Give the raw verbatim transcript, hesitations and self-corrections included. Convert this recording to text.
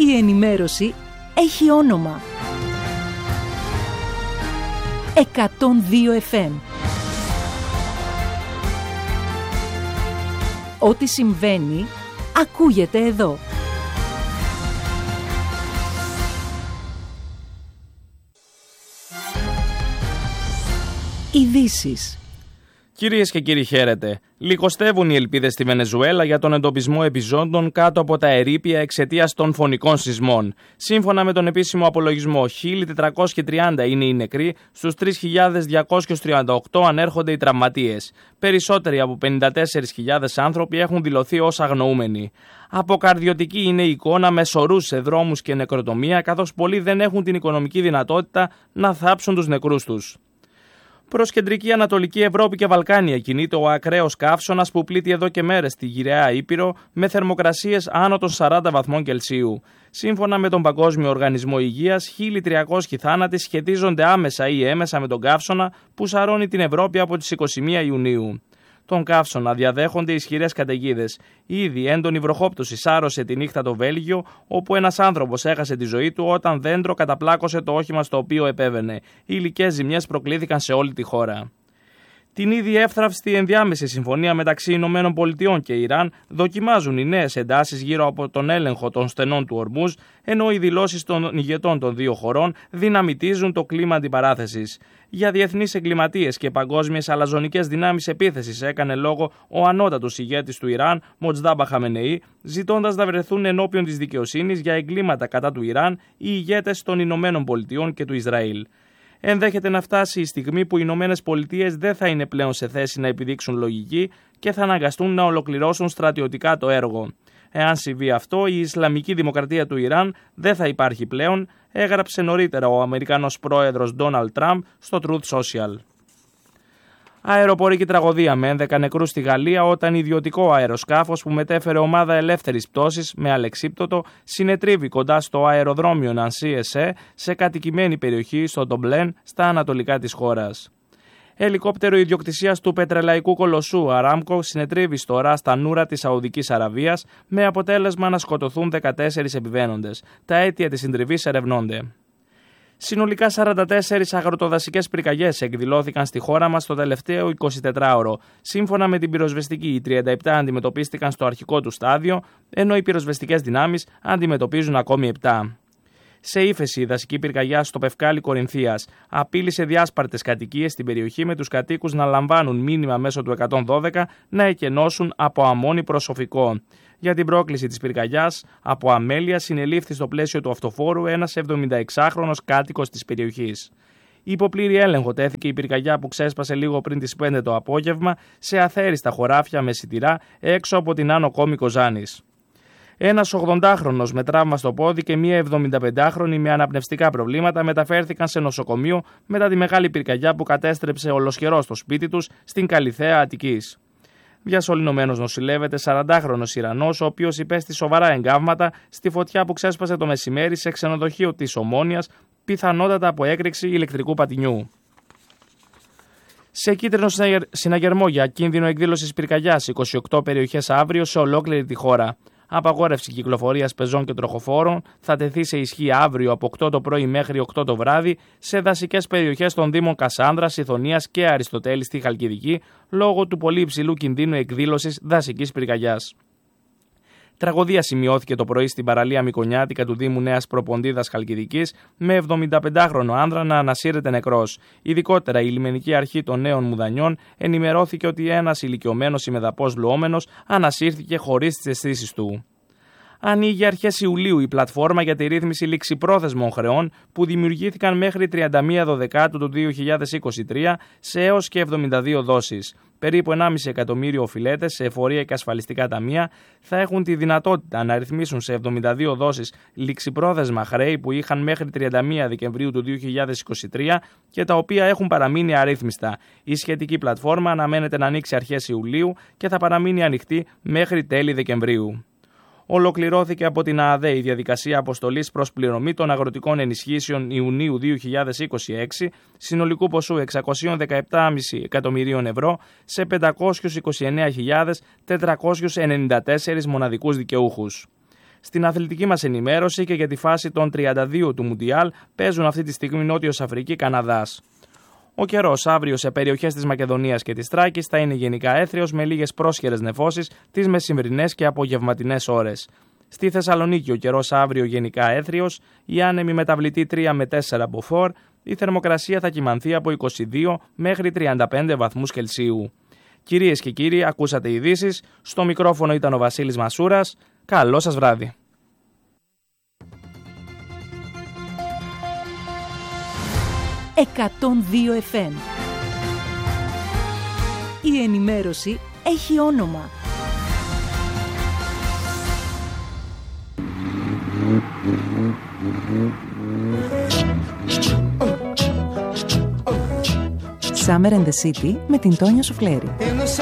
Η ενημέρωση έχει όνομα. εκατόν δύο εφ εμ. Ό,τι συμβαίνει, ακούγεται εδώ. Ειδήσεις. Κυρίες και κύριοι, χαίρετε. Λιγοστεύουν οι ελπίδες στη Βενεζουέλα για τον εντοπισμό επιζώντων κάτω από τα ερείπια εξαιτίας των φωνικών σεισμών. Σύμφωνα με τον επίσημο απολογισμό, χίλια τετρακόσιοι τριάντα είναι οι νεκροί, στους τρεις χιλιάδες διακόσιους τριάντα οκτώ ανέρχονται οι τραυματίες. Περισσότεροι από πενήντα τέσσερις χιλιάδες άνθρωποι έχουν δηλωθεί ως αγνοούμενοι. Αποκαρδιωτική είναι η εικόνα με σωρούς σε δρόμους και νεκροτομία, καθώς πολλοί δεν έχουν την οικονομική δυνατότητα να θάψουν τους νεκρούς τους. Προς κεντρική Ανατολική Ευρώπη και Βαλκάνια κινείται ο ακραίος καύσωνας που πλήττει εδώ και μέρες τη γυραιά Ήπειρο με θερμοκρασίες άνω των σαράντα βαθμών Κελσίου. Σύμφωνα με τον Παγκόσμιο Οργανισμό Υγείας, χίλια τριακόσιοι θάνατοι σχετίζονται άμεσα ή έμεσα με τον καύσωνα που σαρώνει την Ευρώπη από τις είκοσι μία Ιουνίου. Τον καύσωνα διαδέχονται ισχυρές καταιγίδες. Ήδη έντονη βροχόπτωση σάρωσε τη νύχτα το Βέλγιο, όπου ένας άνθρωπος έχασε τη ζωή του όταν δέντρο καταπλάκωσε το όχημα στο οποίο επέβαινε. Οι υλικές ζημιές προκλήθηκαν σε όλη τη χώρα. Την ήδη εύθραυστη ενδιάμεση συμφωνία μεταξύ Ηνωμένων Πολιτειών και Ιράν δοκιμάζουν οι νέες εντάσεις γύρω από τον έλεγχο των στενών του Ορμούζ, ενώ οι δηλώσεις των ηγετών των δύο χωρών δυναμητίζουν το κλίμα αντιπαράθεσης. Για διεθνείς εγκληματίες και παγκόσμιες αλαζονικές δυνάμεις επίθεσης έκανε λόγο ο ανώτατος ηγέτης του Ιράν, Μοτζντάμπα Χαμενεή, ζητώντας να βρεθούν ενώπιον της δικαιοσύνης για εγκλήματα κατά του Ιράν οι ηγέτες των Ηνωμένων Πολιτειών και του Ισραήλ. Ενδέχεται να φτάσει η στιγμή που οι Ηνωμένες Πολιτείες δεν θα είναι πλέον σε θέση να επιδείξουν λογική και θα αναγκαστούν να ολοκληρώσουν στρατιωτικά το έργο. Εάν συμβεί αυτό, η Ισλαμική Δημοκρατία του Ιράν δεν θα υπάρχει πλέον, έγραψε νωρίτερα ο Αμερικανός πρόεδρος Ντόναλντ Τραμπ στο Truth Social. Αεροπορική τραγωδία με έντεκα νεκρούς στη Γαλλία όταν ιδιωτικό αεροσκάφος που μετέφερε ομάδα ελεύθερης πτώσης με αλεξίπτωτο συνετρίβει κοντά στο αεροδρόμιο Νανσί Εσέ σε κατοικημένη περιοχή στο Ντομπλέν στα ανατολικά της χώρας. Ελικόπτερο ιδιοκτησίας του πετρελαϊκού κολοσσού Αράμκο συνετρίβει στο Ρας Τανούρα της Σαουδικής Αραβίας με αποτέλεσμα να σκοτωθούν δεκατέσσερις επιβαίνοντες. Τα αίτια της συντριβής ερευνώνται. Συνολικά σαράντα τέσσερις αγροτοδασικές πυρκαγιές εκδηλώθηκαν στη χώρα μας το τελευταίο εικοσιτετράωρο. Σύμφωνα με την πυροσβεστική, οι τριάντα επτά αντιμετωπίστηκαν στο αρχικό του στάδιο, ενώ οι πυροσβεστικές δυνάμεις αντιμετωπίζουν ακόμη επτά. Σε ύφεση, η δασική πυρκαγιά στο Πευκάλι Κορινθίας απείλησε διάσπαρτες κατοικίες στην περιοχή με τους κατοίκους να λαμβάνουν μήνυμα μέσω του εκατόν δώδεκα να εκενώσουν από αμμόνι προσωπικό. Για την πρόκληση της πυρκαγιάς, από αμέλεια συνελήφθη στο πλαίσιο του αυτοφόρου ένας εβδομηνταεξάχρονος κάτοικος της περιοχής. Υπό πλήρη έλεγχο τέθηκε η πυρκαγιά που ξέσπασε λίγο πριν τις πέντε το απόγευμα σε αθέριστα χωράφια με σιτηρά έξω από την Άνω Κόμη Κοζάνης. Ένας ογδοντάχρονος με τραύμα στο πόδι και μία εβδομηνταπεντάχρονη με αναπνευστικά προβλήματα μεταφέρθηκαν σε νοσοκομείο μετά τη μεγάλη πυρκαγιά που κατέστρεψε ολοσχερό στο σπίτι τους στην Καλιθέα Αττικής. Διασωληνωμένος νοσηλεύεται σαραντάχρονος Ιρανός, ο οποίος υπέστη σοβαρά εγκάβματα στη φωτιά που ξέσπασε το μεσημέρι σε ξενοδοχείο της Ομόνοιας, πιθανότατα από έκρηξη ηλεκτρικού πατινιού. Σε κίτρινο συναγερμό για κίνδυνο εκδήλωσης πυρκαγιάς, είκοσι οκτώ περιοχές αύριο σε ολόκληρη τη χώρα. Απαγόρευση κυκλοφορίας πεζών και τροχοφόρων θα τεθεί σε ισχύ αύριο από οκτώ το πρωί μέχρι οκτώ το βράδυ σε δασικές περιοχές των Δήμων Κασάνδρας, Ιθωνίας και Αριστοτέλη στη Χαλκιδική λόγω του πολύ υψηλού κινδύνου εκδήλωσης δασικής πυρκαγιάς. Τραγωδία σημειώθηκε το πρωί στην παραλία Μικονιάτικα του Δήμου Νέας Προποντίδας Χαλκιδικής με εβδομηνταπεντάχρονο άνδρα να ανασύρεται νεκρός. Ειδικότερα, η λιμενική αρχή των Νέων Μουδανιών ενημερώθηκε ότι ένας ηλικιωμένος ημεδαπός λουόμενος ανασύρθηκε χωρίς τις αισθήσεις του. Ανοίγει αρχές Ιουλίου η πλατφόρμα για τη ρύθμιση ληξιπρόθεσμων χρεών που δημιουργήθηκαν μέχρι τριάντα μία Δεκάτου του δύο χιλιάδες είκοσι τρία σε έως και εβδομήντα δύο δόσεις. Περίπου ενάμιση εκατομμύριο οφειλέτες σε εφορία και ασφαλιστικά ταμεία θα έχουν τη δυνατότητα να ρυθμίσουν σε εβδομήντα δύο δόσεις ληξιπρόθεσμα χρέη που είχαν μέχρι τριάντα μία Δεκεμβρίου του δύο χιλιάδες είκοσι τρία και τα οποία έχουν παραμείνει αρρύθμιστα. Η σχετική πλατφόρμα αναμένεται να ανοίξει αρχές Ιουλίου και θα παραμείνει ανοιχτή μέχρι τέλη Δεκεμβρίου. Ολοκληρώθηκε από την ΑΑΔΕ η διαδικασία αποστολής προς πληρωμή των αγροτικών ενισχύσεων Ιουνίου δύο χιλιάδες είκοσι έξι συνολικού ποσού εξακόσια δεκαεπτά κόμμα πέντε εκατομμυρίων ευρώ σε πεντακόσιες είκοσι εννέα χιλιάδες τετρακόσιους ενενήντα τέσσερις μοναδικούς δικαιούχους. Στην αθλητική μας ενημέρωση και για τη φάση των τριάντα δύο του Μουντιάλ παίζουν αυτή τη στιγμή Νότιος Αφρική, Καναδάς. Ο καιρός αύριο σε περιοχές της Μακεδονίας και της Θράκης θα είναι γενικά έθριος με λίγες πρόσχερες νεφώσεις τις μεσημβρινές και απογευματινές ώρες. Στη Θεσσαλονίκη ο καιρός αύριο γενικά έθριος, η άνεμη μεταβλητή τρία με τέσσερα μποφόρ, η θερμοκρασία θα κυμανθεί από είκοσι δύο μέχρι τριάντα πέντε βαθμούς Κελσίου. Κυρίες και κύριοι, ακούσατε ειδήσεις. Στο μικρόφωνο ήταν ο Βασίλης Μασούρας. Καλό σας βράδυ. εκατόν δύο εφ εμ. Η ενημέρωση έχει όνομα. Summer in the City με την Τόνια Σουφλέρη.